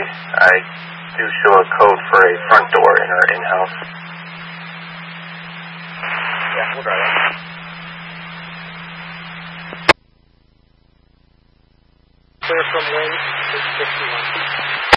I do show a code for a front door in our in-house. Yeah, we'll try that. Clear from wind, 651.